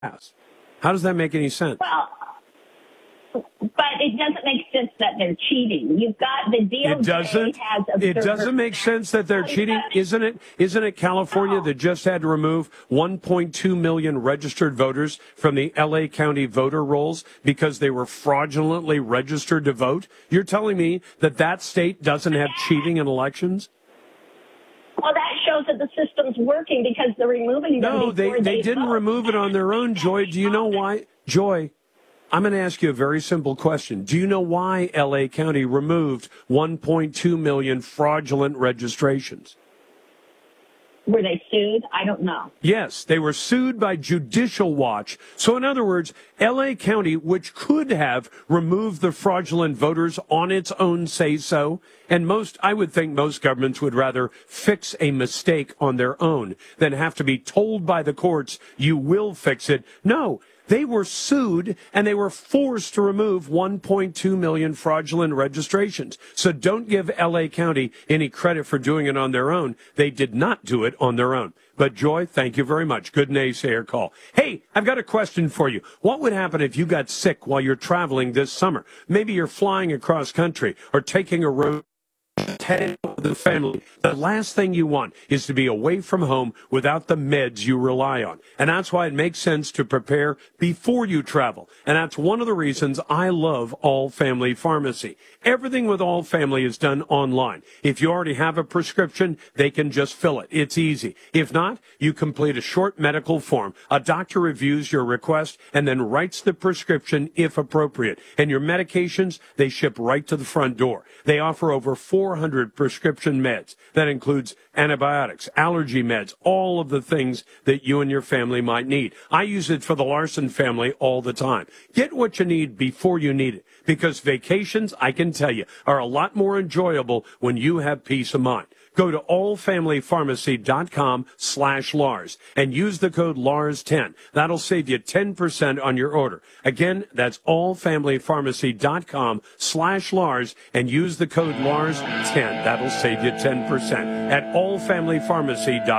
pass. How does that make any sense? Well, but it doesn't make sense that they're cheating. You've got the DOJ has observers. It doesn't make sense that they're cheating, isn't it? Isn't it California that just had to remove 1.2 million registered voters from the LA County voter rolls because they were fraudulently registered to vote? You're telling me that that state doesn't have cheating in elections? Well, that shows that the system's working because they're removing them. No, they didn't remove it on their own, Joy. Do you know why? Joy, I'm going to ask you a very simple question. Do you know why L.A. County removed 1.2 million fraudulent registrations? Were they sued? I don't know. Yes, they were sued by Judicial Watch. So in other words, L.A. County, which could have removed the fraudulent voters on its own say so, and I would think most governments would rather fix a mistake on their own than have to be told by the courts, you will fix it. No. They were sued, and they were forced to remove 1.2 million fraudulent registrations. So don't give L.A. County any credit for doing it on their own. They did not do it on their own. But, Joy, thank you very much. Good naysayer call. Hey, I've got a question for you. What would happen if you got sick while you're traveling this summer? Maybe you're flying across country or taking a road. Heading with the family. The last thing you want is to be away from home without the meds you rely on. And that's why it makes sense to prepare before you travel. And that's one of the reasons I love All Family Pharmacy. Everything with All Family is done online. If you already have a prescription, they can just fill it. It's easy. If not, you complete a short medical form. A doctor reviews your request and then writes the prescription if appropriate. And your medications, they ship right to the front door. They offer over 400 prescription meds. That includes antibiotics, allergy meds, all of the things that you and your family might need. I use it for the Larson family all the time. Get what you need before you need it, because vacations, I can tell you, are a lot more enjoyable when you have peace of mind. Go to allfamilypharmacy.com/Lars and use the code LARS10. That'll save you 10% on your order. Again, that's allfamilypharmacy.com/Lars and use the code LARS10. That'll save you 10% at allfamilypharmacy.com.